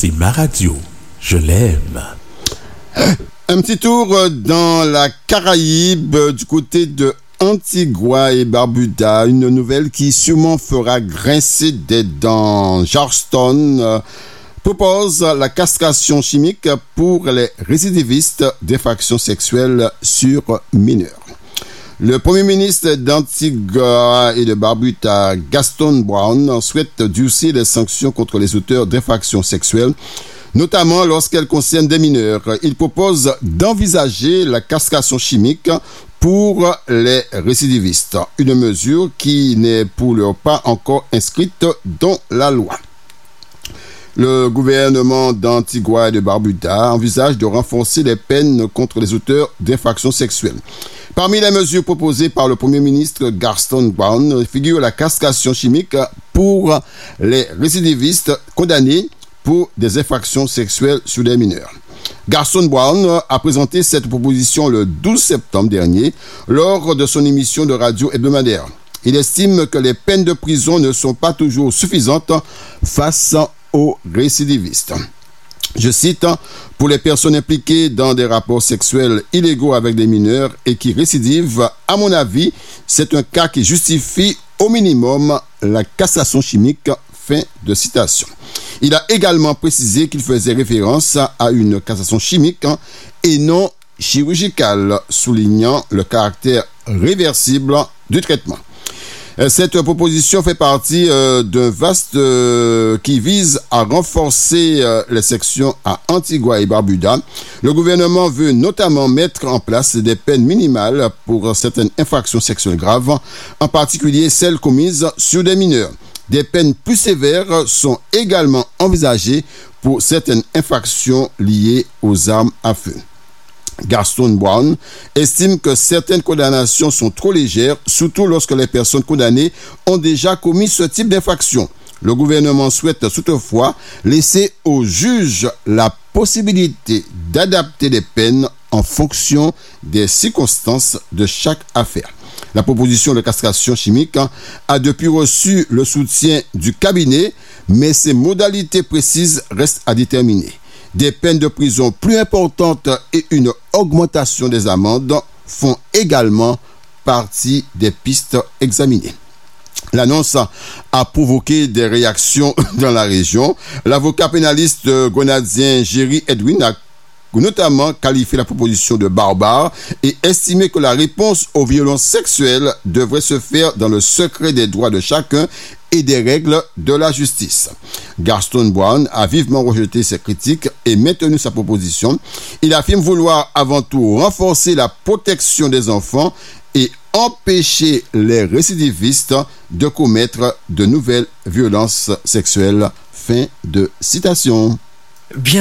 C'est ma radio. Je l'aime. Un petit tour dans la Caraïbe du côté de Antigua et Barbuda, une nouvelle qui sûrement fera grincer des dents. Charleston propose la castration chimique pour les récidivistes d'infractions sexuelles sur mineurs. Le premier ministre d'Antigua et de Barbuda, Gaston Brown, souhaite durcir les sanctions contre les auteurs d'infractions sexuelles, notamment lorsqu'elles concernent des mineurs. Il propose d'envisager la castration chimique pour les récidivistes, une mesure qui n'est pour leur part encore inscrite dans la loi. Le gouvernement d'Antigua et de Barbuda envisage de renforcer les peines contre les auteurs d'infractions sexuelles. Parmi les mesures proposées par le Premier ministre Gaston Brown figure la castration chimique pour les récidivistes condamnés pour des infractions sexuelles sur des mineurs. Gaston Brown a présenté cette proposition le 12 septembre dernier lors de son émission de radio hebdomadaire. Il estime que les peines de prison ne sont pas toujours suffisantes face aux récidivistes. Je cite, « Pour les personnes impliquées dans des rapports sexuels illégaux avec des mineurs et qui récidivent, à mon avis, c'est un cas qui justifie au minimum la castration chimique. » Fin de citation. Il a également précisé qu'il faisait référence à une castration chimique et non chirurgicale, soulignant le caractère réversible du traitement. Cette proposition fait partie d'un vaste qui vise à renforcer les sections à Antigua et Barbuda. Le gouvernement veut notamment mettre en place des peines minimales pour certaines infractions sexuelles graves, en particulier celles commises sur des mineurs. Des peines plus sévères sont également envisagées pour certaines infractions liées aux armes à feu. Gaston Brown estime que certaines condamnations sont trop légères, surtout lorsque les personnes condamnées ont déjà commis ce type d'infraction. Le gouvernement souhaite toutefois laisser aux juges la possibilité d'adapter les peines en fonction des circonstances de chaque affaire. La proposition de castration chimique a depuis reçu le soutien du cabinet, mais ses modalités précises restent à déterminer. Des peines de prison plus importantes et une augmentation des amendes font également partie des pistes examinées. L'annonce a provoqué des réactions dans la région. L'avocat pénaliste grenadien Jerry Edwin a notamment qualifié la proposition de barbare et estimé que la réponse aux violences sexuelles devrait se faire dans le secret des droits de chacun et des règles de la justice. Gaston Brown a vivement rejeté ces critiques et maintenu sa proposition. Il affirme vouloir avant tout renforcer la protection des enfants et empêcher les récidivistes de commettre de nouvelles violences sexuelles. Fin de citation. Bien.